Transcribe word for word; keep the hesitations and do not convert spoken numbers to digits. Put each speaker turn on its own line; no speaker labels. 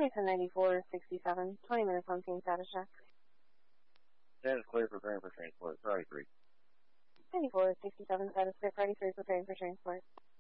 Huntington ninety-four sixty-seven, twenty minutes on scene, status check.
ten is clear, preparing for transport. Sorry, three.
ninety-four sixty-seven, status clear, party three, preparing for transport.